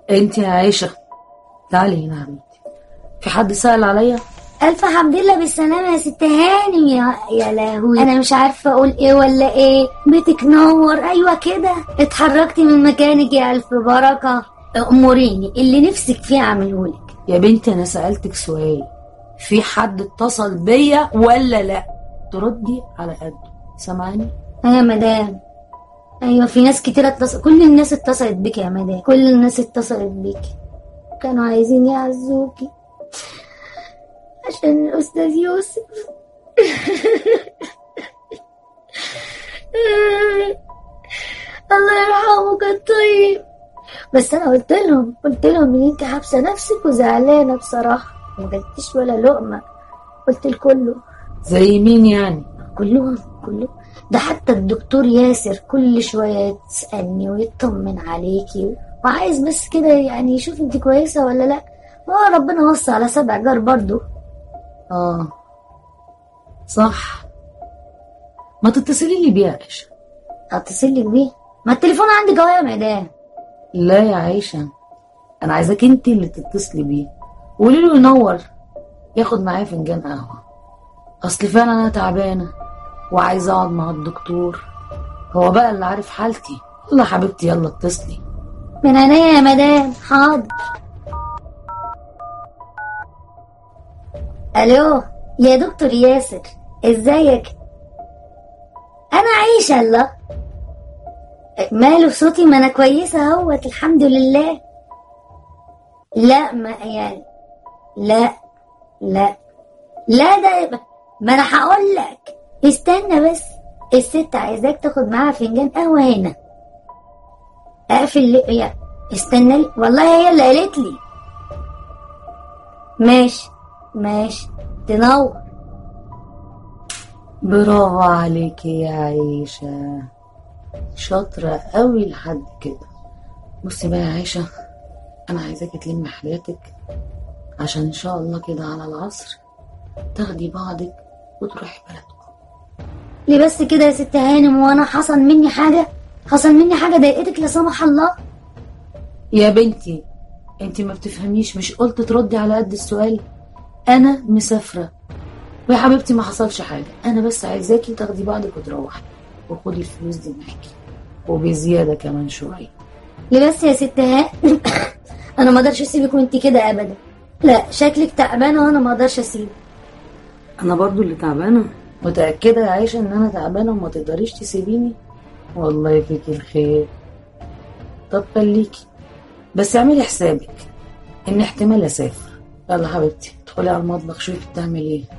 انت يا عيشة تعالي هنا يا حبيبتي. في حد سأل عليا؟ الف حمد لله بالسلامه يا ست هانم. يا لهوي، انا مش عارفه اقول ايه ولا ايه. بيتك نور. ايوه كده، اتحركتي من مكانك يا الف بركه. اموريني اللي نفسك فيه اعملهولك. يا بنتي انا سألتك سؤال، في حد اتصل بيا ولا لا؟ تردي على قده. سامعني؟ يا مدام. ايوه في ناس كتير كل الناس اتصلت بك يا مدام، كل الناس اتصلت بك، كانوا عايزين يعزوكي عشان الاستاذ يوسف. الله يرحمه كان طيب، بس انا قلت لهم ان انت حابسه نفسك وزعلانه بصراحه، ما جبتيش ولا لقمه. قلت لكله. زي مين يعني؟ كلهم. ده حتى الدكتور ياسر كل شويه تسالني ويطمن عليكي، وعايز بس كده يعني يشوف انت كويسه ولا لا. هو ربنا وصى على 7 جار برضه. صح. ما تتصلي لي بيه يا عيشة. اتصلك بيه؟ ما التليفون عندك اهو يا مدام. لا يا عيشة، انا عايزاك انت اللي تتصلي بيه وقولي له ينور ياخد معايا فنجان قهوة. اصل فعلا انا تعبانة وعايزة اقعد مع الدكتور، هو بقى اللي عارف حالتي. يلا حبيبتي يلا اتصلي. من عينيا يا مدام، حاضر. الو يا دكتور ياسر، ازيك؟ انا عايشه. الله، ماله صوتي؟ ما انا كويسه اهوت الحمد لله. لا ما يعني، لا لا لا، ده ما انا هقول لك. استنى بس، الست عايزاك تاخد معاها فنجان قهوه هنا. اقفل يا استنى لي، والله هي اللي قالت لي. ماشي تنور. برافو عليكي يا عيشة، شاطرة قوي لحد كده. بصي بقى يا عيشة، انا عايزاكي تلمي حاجاتك عشان ان شاء الله كده على العصر تاخدي بعضك وتروحي بلدكم. ليه بس كده يا ست هانم؟ وانا حصل مني حاجه ضايقتك لا سمح الله؟ يا بنتي انتي ما بتفهميش، مش قلت تردي على قد السؤال؟ انا مسافرة ويا حبيبتي ما حصلش حاجة، انا بس عايزاكي تاخدي بعضك وتروحي، وخدي الفلوس دي معاكي وبزيادة كمان شوية. ليه بس يا ست هانم؟ انا ما اقدرش اسيبك وانت كده ابدا. لا شكلك تعبانه وانا ما اقدرش اسيبك. انا برضو اللي تعبانة؟ متأكدة يا عيشة ان انا تعبانة وما تقدريش تسيبيني؟ والله فيكي الخير. طب خليكي، بس اعملي حسابك ان احتمال اسافر. يلا حبيبتي ادخلي على المطبخ شوفي بتعمل ايه.